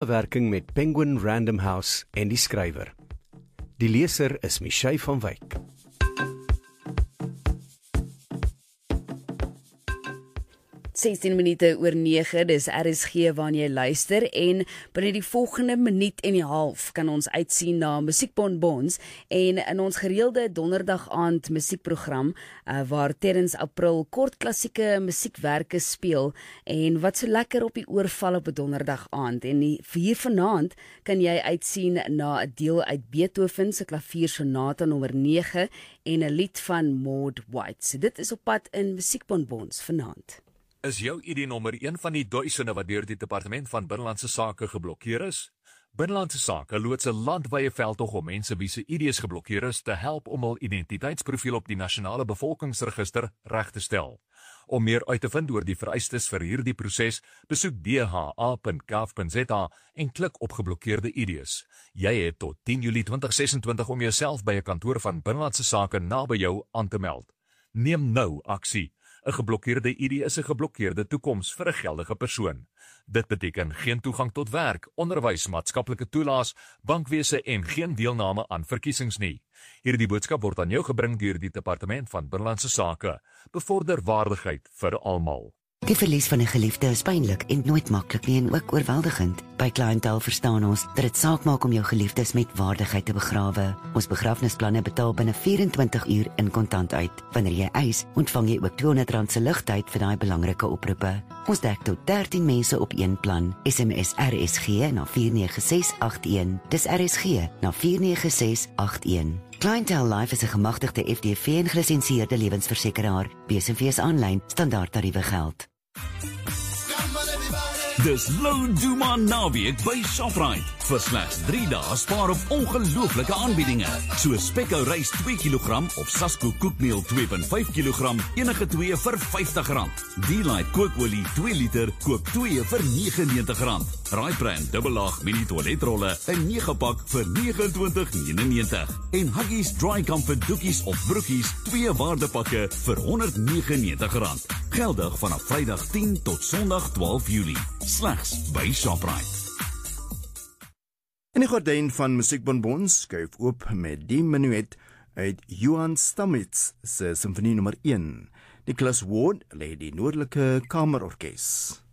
samewerking met Penguin Random House en die skrywer. Die leser is Michelle van Wyk. (16 minute oor 9), dis RSG waarna jy luister en binne die volgende minuut en 'n half kan ons uitsien na Musiekbonbons en in ons gereelde donderdag aand musiekprogram waar Terrence April kort klassieke musiekwerke speel en wat so lekker op die oor val op 'n donderdag aand en hier vanaand kan jy uitsien na 'n deel uit Beethoven se klaviersonate nommer 9 en 'n lied van Maud White. So dit is op pad in Musiekbonbons vanaand. Is jou ID nommer 1 van die duisende wat deur die Departement van Binnelandse Sake geblokkeer is? Binnelandse Sake loods 'n landwye veldtog om mense wie se ID's geblokkeer is te help om hul identiteitsprofiel op die nasionale bevolkingsregister reg te stel. Om meer uit te vind oor die vereistes vir hierdie proses, besoek dha.gov.za en klik op geblokkeerde ID's. Jy het tot 10 Julie 2026 om jouself by 'n kantoor van Binnelandse Sake naby jou aan te meld. Neem nou aksie. 'n Geblokkeerde ID is 'n geblokkeerde toekoms vir 'n geldige persoon. Dit beteken geen toegang tot werk, onderwys, maatskaplike toelaas, bankwese en geen deelname aan verkiesings nie. Hierdie boodskap word aan jou gebring deur die Departement van Binnelandse Sake. Bevorder waardigheid vir almal. Die verlies van 'n geliefde is pynlik en nooit maklik nie en ook oorweldigend. By Clientele verstaan ons dat dit saak maak om jou geliefdes met waardigheid te begrawe. Ons begrafnisplanne betaal binne 24 uur in kontant uit. Wanneer jy eis, ontvang jy ook R200 se ligtyd vir daai belangrike oproepe. Ons dek tot 13 mense op een plan. SMS RSG na 49681. Dis RSG na 49681. Clientele Life is 'n gemagtigde FDV en gelisensieerde lewensversekeraar. BSV's aanlyn standaardtariewe geld. Dis Lou Duma naweek by Shoprite. Vir slegs 3 dae spaar op ongelooflike aanbiedinge. So Spekko rys 2 kg of Sasko koekmeel 2.5 kg, enige 2 vir R50. D-Lite kookolie 2 liter, koop 2 vir R99. Raibrand dubbellaag mini toiletrolle, 'n 9 pak vir R29.99. En Huggies Dry Comfort doekies of broekies, 2 waardepakke vir R199. Geldig vanaf Vrydag 10 tot Sondag 12 Julie. Slegs by Shoprite. En die gordyn van Musiekbonbons skuif oop met die menuet uit Johann Stamitz se simfonie nommer 1. Nicholas Ward lei die Noordelike Kamerorkes.